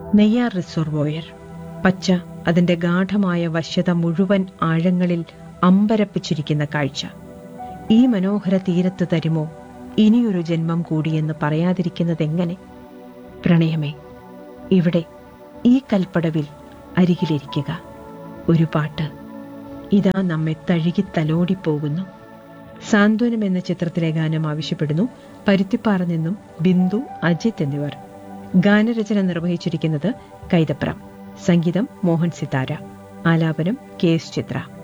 Neyyar reservoir, പച്ച അതിന്റെ ഗാഠമായ വശ്യത മുഴുവൻ ആഴങ്ങളിൽ അമ്പരപ്പിച്ചിരിക്കുന്ന കാഴ്ച. ഈ മനോഹര തീരത്ത് തരുമോ ഇനിയൊരു ജന്മം കൂടിയെന്ന് പറയാതിരിക്കുന്നതെങ്ങനെ? പ്രണയമേ, ഇവിടെ ഈ കൽപ്പടവിൽ അരികിലിരിക്കുക. ഒരു പാട്ട് ഇതാ നമ്മെ തഴുകി തലോടിപ്പോകുന്നു. സാന്ത്വനം എന്ന ചിത്രത്തിലെ ഗാനം ആവശ്യപ്പെടുന്നു. പരുത്തിപ്പാറ നിന്നും ബിന്ദു, അജിത് എന്നിവർ. ഗാനരചന നിർവഹിച്ചിരിക്കുന്നത് കൈതപ്രം. സംഗീതം മോഹൻ സിതാര. ആലാപനം KS ചിത്ര.